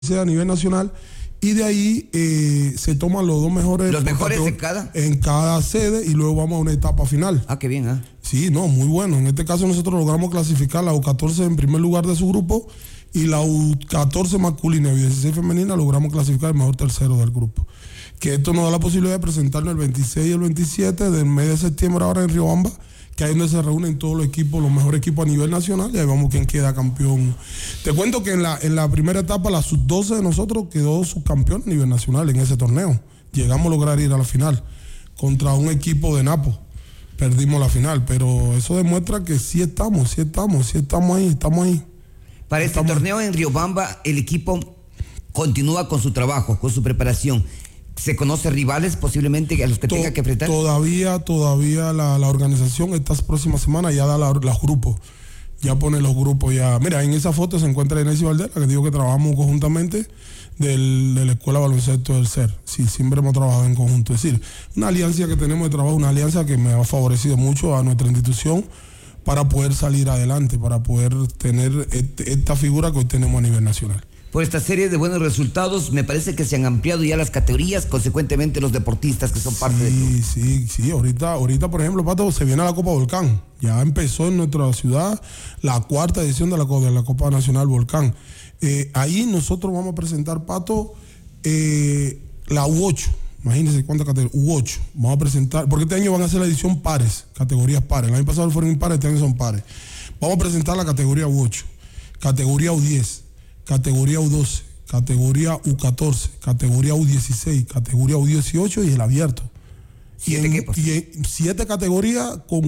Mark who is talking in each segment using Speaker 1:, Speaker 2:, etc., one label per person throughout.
Speaker 1: a nivel nacional, y de ahí se toman los dos mejores.
Speaker 2: ¿Los mejores en
Speaker 1: cada sede, y luego vamos a una etapa final.
Speaker 2: Ah, qué bien, ¿eh?
Speaker 1: Sí, no, muy bueno. En este caso nosotros logramos clasificar la U14 en primer lugar de su grupo, y la U14 masculina y U16 femenina logramos clasificar el mejor tercero del grupo. Que esto nos da la posibilidad de presentarnos el 26 y el 27 del mes de septiembre ahora en Riobamba, que ahí es donde se reúnen todos los equipos, los mejores equipos a nivel nacional, y ahí vamos quién queda campeón. Te cuento que en la primera etapa, la sub-12 de nosotros quedó subcampeón a nivel nacional en ese torneo. Llegamos a lograr ir a la final contra un equipo de Napo. Perdimos la final, pero eso demuestra que sí estamos ahí.
Speaker 2: Para este torneo en Riobamba, el equipo continúa con su trabajo, con su preparación. ¿Se conoce rivales posiblemente a los que tenga que enfrentar?
Speaker 1: Todavía la organización estas próximas semanas ya da los grupos. Ya pone los grupos ya. Mira, en esa foto se encuentra Inés Valdera, que digo que trabajamos conjuntamente de la Escuela de Baloncesto del SER. Sí, siempre hemos trabajado en conjunto. Es decir, una alianza que tenemos de trabajo, una alianza que me ha favorecido mucho a nuestra institución para poder salir adelante, para poder tener esta figura que hoy tenemos a nivel nacional.
Speaker 2: Por esta serie de buenos resultados, me parece que se han ampliado ya las categorías, consecuentemente los deportistas que son parte del club.
Speaker 1: Sí. Ahorita, por ejemplo, Pato, se viene la Copa Volcán. Ya empezó en nuestra ciudad la 4ª edición de la Copa Nacional Volcán. Ahí nosotros vamos a presentar, Pato, la U8. Imagínense cuántas categorías. U8. Vamos a presentar, porque este año van a hacer la edición pares, categorías pares. El año pasado fueron impares, este año son pares. Vamos a presentar la categoría U8, categoría U10. Categoría U12, categoría U14, categoría U16, categoría U18 y el abierto. Y 7 categorías con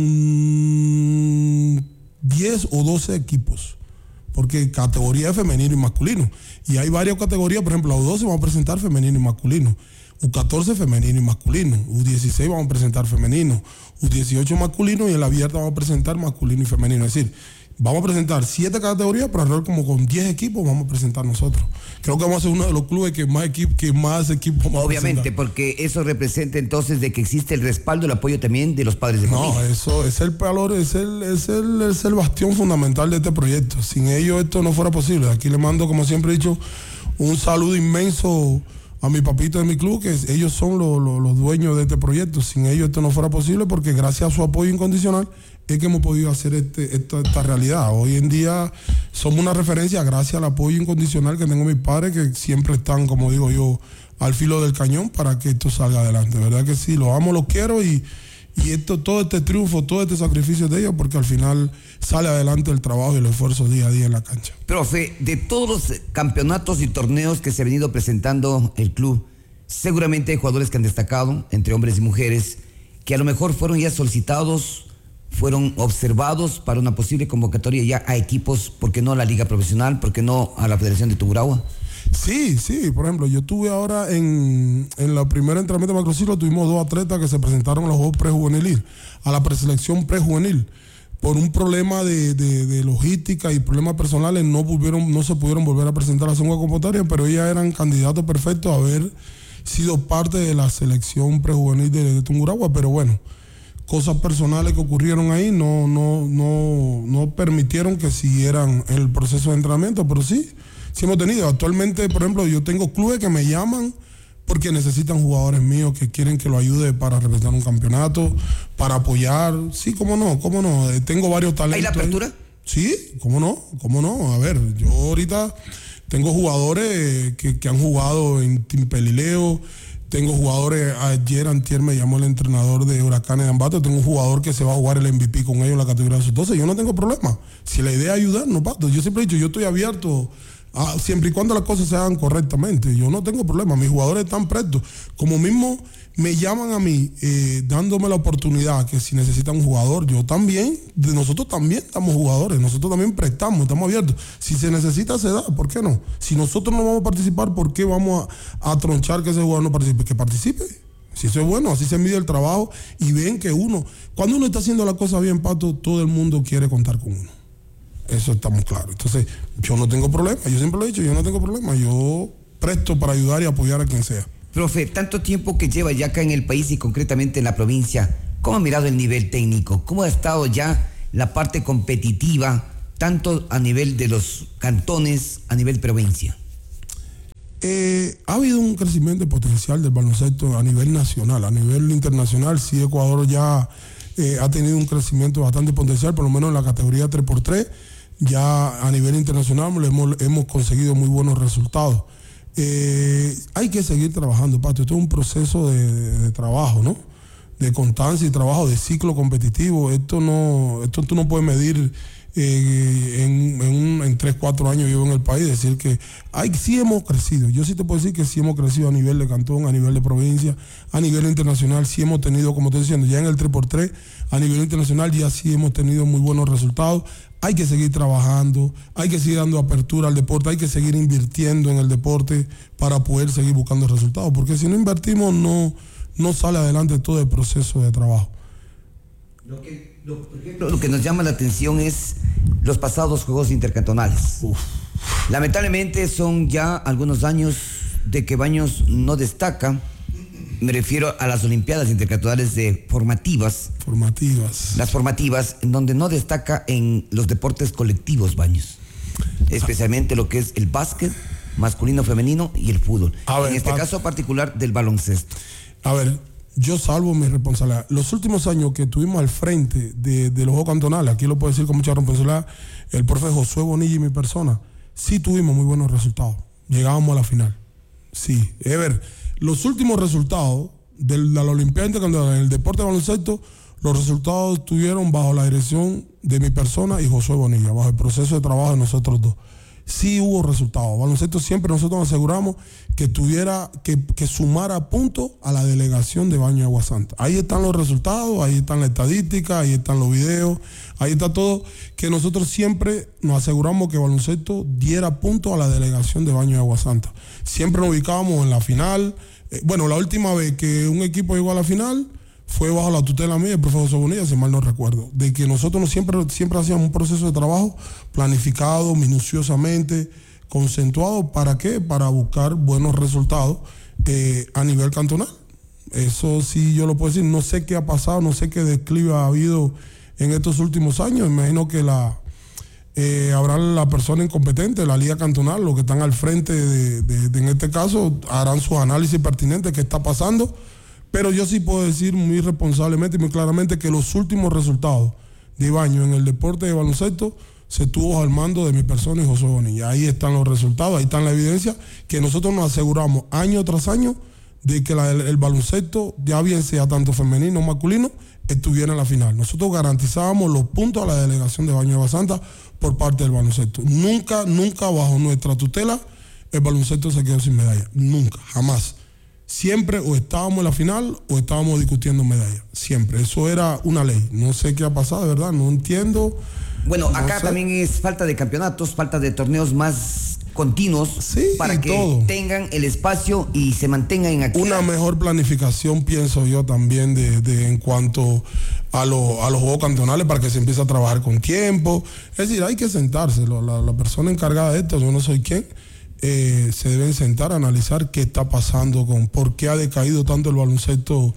Speaker 1: 10 o 12 equipos. Porque categoría es femenino y masculino. Y hay varias categorías, por ejemplo, la U12 vamos a presentar femenino y masculino. U14 femenino y masculino. U16 vamos a presentar femenino. U18 masculino, y el abierto vamos a presentar masculino y femenino. Es decir, vamos a presentar 7 categorías, pero alrededor como con 10 equipos vamos a presentar nosotros. Creo que vamos a ser uno de los clubes que más equipos vamos
Speaker 2: Obviamente,
Speaker 1: a presentar.
Speaker 2: Porque eso representa entonces de que existe el respaldo, el apoyo también de los padres de familia.
Speaker 1: No, eso es el valor, es el bastión fundamental de este proyecto. Sin ellos esto no fuera posible. Aquí le mando, como siempre he dicho, un saludo inmenso a mi papito de mi club, que ellos son los dueños de este proyecto. Sin ellos esto no fuera posible, porque gracias a su apoyo incondicional es que hemos podido hacer esta realidad. Hoy en día somos una referencia gracias al apoyo incondicional que tengo mis padres, que siempre están, como digo yo, al filo del cañón para que esto salga adelante. De verdad que sí, los amo, los quiero, y todo este triunfo, todo este sacrificio de ellos, porque al final sale adelante el trabajo y el esfuerzo día a día en la cancha.
Speaker 2: Profe, de todos los campeonatos y torneos que se ha venido presentando el club, seguramente hay jugadores que han destacado, entre hombres y mujeres, que a lo mejor fueron ya solicitados, fueron observados para una posible convocatoria ya a equipos, ¿por qué no a la Liga Profesional? ¿Por qué no a la Federación de Tungurahua?
Speaker 1: Sí, por ejemplo, yo tuve ahora en la primera entrenamiento de macrociclo, tuvimos 2 atletas que se presentaron a los Juegos Prejuveniles, a la preselección prejuvenil. Por un problema de logística y problemas personales no se pudieron volver a presentar a la segunda convocatoria, pero ellas eran candidatos perfectos a haber sido parte de la selección prejuvenil de Tungurahua, pero bueno, cosas personales que ocurrieron ahí no permitieron que siguieran el proceso de entrenamiento, pero sí hemos tenido. Actualmente, por ejemplo, yo tengo clubes que me llaman porque necesitan jugadores míos que quieren que lo ayude para representar un campeonato, para apoyar. Sí, cómo no. Tengo varios talentos.
Speaker 2: ¿Hay la apertura?
Speaker 1: Sí, cómo no. A ver, yo ahorita tengo jugadores que han jugado en Team Pelileo. Tengo jugadores, antier me llamó el entrenador de Huracanes de Ambato, tengo un jugador que se va a jugar el MVP con ellos en la categoría de sub-12. Yo no tengo problema. Si la idea es ayudar, no, Pato. Yo siempre he dicho, yo estoy abierto siempre y cuando las cosas se hagan correctamente. Yo no tengo problema. Mis jugadores están prestos. Como mismo me llaman a mí, dándome la oportunidad que si necesitan un jugador, yo también, nosotros también damos jugadores, nosotros también prestamos, estamos abiertos. Si se necesita, se da, ¿por qué no? Si nosotros no vamos a participar, ¿por qué vamos a tronchar que ese jugador no participe? Que participe. Si eso es bueno, así se mide el trabajo, y ven que cuando uno está haciendo la cosa bien, Pato, todo el mundo quiere contar con uno. Eso estamos claros. Entonces, yo no tengo problema, yo siempre lo he dicho, yo no tengo problema, yo presto para ayudar y apoyar a quien sea.
Speaker 2: Profe, tanto tiempo que lleva ya acá en el país y concretamente en la provincia, ¿cómo ha mirado el nivel técnico? ¿Cómo ha estado ya la parte competitiva, tanto a nivel de los cantones, a nivel provincia?
Speaker 1: Ha habido un crecimiento potencial del baloncesto a nivel nacional. A nivel internacional, sí, Ecuador ya ha tenido un crecimiento bastante potencial, por lo menos en la categoría 3x3. Ya a nivel internacional hemos conseguido muy buenos resultados. Hay que seguir trabajando, Pato. Esto es un proceso de trabajo, ¿no? De constancia y trabajo, de ciclo competitivo. Esto tú no puedes medir en 3, 4 años vivo en el país, decir que sí hemos crecido. Yo sí te puedo decir que sí hemos crecido a nivel de cantón, a nivel de provincia, a nivel internacional. Sí hemos tenido, como estoy diciendo, ya en el 3x3, a nivel internacional ya sí hemos tenido muy buenos resultados. Hay que seguir trabajando, hay que seguir dando apertura al deporte, hay que seguir invirtiendo en el deporte para poder seguir buscando resultados, porque si no invertimos no sale adelante todo el proceso de trabajo.
Speaker 2: Por ejemplo, lo que nos llama la atención es los pasados juegos intercantonales. Lamentablemente son ya algunos años de que Baños no destaca. Me refiero a las Olimpiadas Intercantonales de formativas. Las formativas, en donde no destaca en los deportes colectivos, Baños. Especialmente lo que es el básquet, masculino, femenino y el fútbol. En este caso particular del baloncesto.
Speaker 1: A ver, yo salvo mi responsabilidad. Los últimos años que estuvimos al frente de los Juegos Cantonales, aquí lo puedo decir con mucha responsabilidad, el profe Josué Bonilla y mi persona, sí tuvimos muy buenos resultados. Llegábamos a la final. Sí. Los últimos resultados de la Olimpiada Intercantonal en el deporte de baloncesto, los resultados estuvieron bajo la dirección de mi persona y Josué Bonilla, bajo el proceso de trabajo de nosotros dos. Sí hubo resultados. Baloncesto siempre nosotros nos aseguramos que sumara puntos a la delegación de Baños de Agua Santa. Ahí están los resultados, ahí están las estadísticas, ahí están los videos, ahí está todo, que nosotros siempre nos aseguramos que baloncesto diera puntos a la delegación de Baños de Agua Santa. Siempre nos ubicábamos en la final. La última vez que un equipo llegó a la final fue bajo la tutela mía, el profesor José Bonilla, si mal no recuerdo, de que nosotros siempre hacíamos un proceso de trabajo planificado, minuciosamente, concentrado. ¿Para qué? Para buscar buenos resultados a nivel cantonal. Eso sí yo lo puedo decir. No sé qué ha pasado, no sé qué declive ha habido en estos últimos años. Imagino que habrá la persona incompetente, la liga cantonal, los que están al frente en este caso, harán sus análisis pertinentes, qué está pasando. Pero yo sí puedo decir muy responsablemente y muy claramente que los últimos resultados de Baños en el deporte de baloncesto se tuvo al mando de mi persona y José Bonilla. Ahí están los resultados, ahí están la evidencia, que nosotros nos aseguramos año tras año de que el baloncesto, ya bien sea tanto femenino o masculino, estuviera en la final. Nosotros garantizábamos los puntos a la delegación de Baños de Agua Santa por parte del baloncesto. Nunca bajo nuestra tutela el baloncesto se quedó sin medalla. Nunca, jamás. Siempre o estábamos en la final o estábamos discutiendo medallas. Siempre. Eso era una ley. No sé qué ha pasado, de verdad. No entiendo.
Speaker 2: Bueno, acá también es falta de campeonatos, falta de torneos más continuos, sí, para que todo tengan el espacio y se mantengan en actividad. Una
Speaker 1: mejor planificación, pienso yo, también en cuanto a los juegos cantonales, para que se empiece a trabajar con tiempo. Es decir, hay que sentarse. La persona encargada de esto, yo no soy quien, se deben sentar a analizar qué está pasando, por qué ha decaído tanto el baloncesto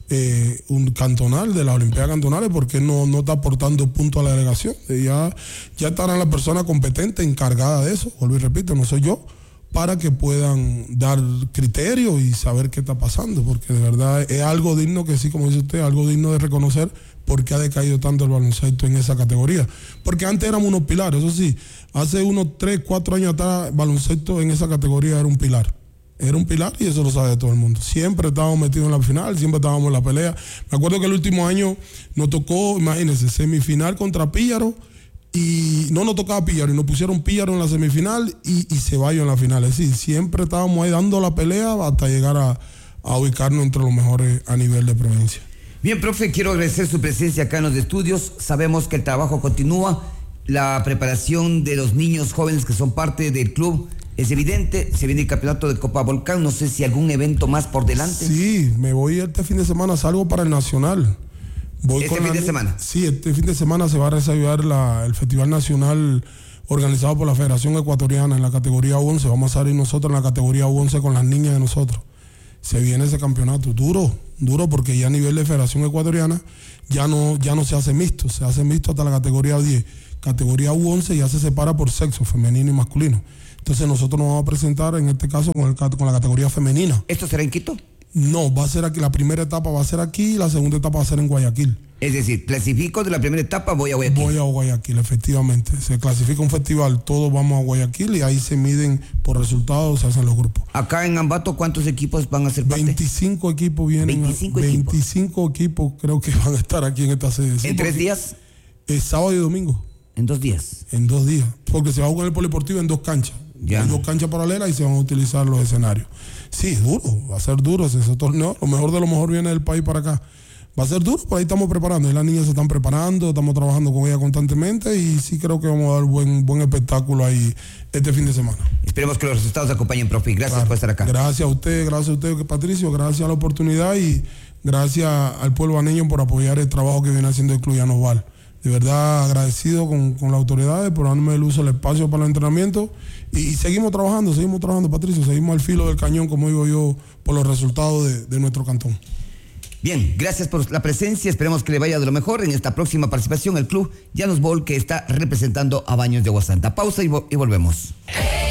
Speaker 1: un cantonal, de las Olimpiadas Cantonales, porque no está aportando puntos a la delegación. Ya estará la persona competente encargada de eso, vuelvo y repito, no soy yo, para que puedan dar criterios y saber qué está pasando, porque de verdad es algo digno, que sí, como dice usted, algo digno de reconocer por qué ha decaído tanto el baloncesto en esa categoría. Porque antes éramos unos pilares, eso sí, hace unos 3, 4 años atrás, el baloncesto en esa categoría era un pilar. Era un pilar y eso lo sabe todo el mundo. Siempre estábamos metidos en la final, siempre estábamos en la pelea. Me acuerdo que el último año nos tocó, imagínense, semifinal contra Píllaro, y no nos tocaba Píllaro, y nos pusieron Píllaro en la semifinal y Ceballos en la final. Es decir, siempre estábamos ahí dando la pelea hasta llegar a ubicarnos entre los mejores a nivel de provincia.
Speaker 2: Bien, profe, quiero agradecer su presencia acá en los estudios. Sabemos que el trabajo continúa, la preparación de los niños jóvenes que son parte del club es evidente. Se viene el campeonato de Copa Volcán, no sé si algún evento más por delante.
Speaker 1: Sí, me voy este fin de semana, salgo para el Nacional.
Speaker 2: ¿Este fin de semana?
Speaker 1: Sí, este fin de semana se va a desarrollar el Festival Nacional organizado por la Federación Ecuatoriana en la categoría U11. Vamos a salir nosotros en la categoría U11 con las niñas de nosotros. Se viene ese campeonato duro porque ya a nivel de Federación Ecuatoriana ya no se hace mixto, hasta la categoría 10. Categoría U11 ya se separa por sexo, femenino y masculino. Entonces nosotros nos vamos a presentar en este caso con la categoría femenina.
Speaker 2: ¿Esto será en Quito?
Speaker 1: No, va a ser aquí, la primera etapa va a ser aquí, la segunda etapa va a ser en Guayaquil.
Speaker 2: Es decir, clasifico de la primera etapa, voy a Guayaquil.
Speaker 1: Voy a Guayaquil, efectivamente. Se clasifica un festival, todos vamos a Guayaquil y ahí se miden por resultados, se hacen los grupos.
Speaker 2: Acá en Ambato, ¿cuántos equipos van a ser parte?
Speaker 1: 25 equipos vienen. 25 equipos creo que van a estar aquí en esta sede.
Speaker 2: ¿En 3 días?
Speaker 1: Sábado y domingo.
Speaker 2: ¿En 2 días?
Speaker 1: En 2 días. Porque se va a jugar el polideportivo en 2 canchas.
Speaker 2: Ya.
Speaker 1: Hay 2 canchas paralelas y se van a utilizar los escenarios. Sí, duro, va a ser duro ese torneo. Lo mejor de lo mejor viene del país para acá. Va a ser duro, pero ahí estamos preparando. Y las niñas se están preparando, estamos trabajando con ellas constantemente y sí creo que vamos a dar buen espectáculo ahí este fin de semana.
Speaker 2: Esperemos que los resultados acompañen, profe. Gracias por estar acá.
Speaker 1: Gracias a usted, Patricio, gracias a la oportunidad y gracias al pueblo baneño por apoyar el trabajo que viene haciendo el Club Llanos Val. De verdad agradecido con las autoridades por darme el uso del espacio para el entrenamiento y seguimos trabajando, Patricio, seguimos al filo del cañón, como digo yo, por los resultados de nuestro cantón.
Speaker 2: Bien, gracias por la presencia, esperemos que le vaya de lo mejor en esta próxima participación el Club Llanos Ball que está representando a Baños de Agua Santa. Pausa y volvemos.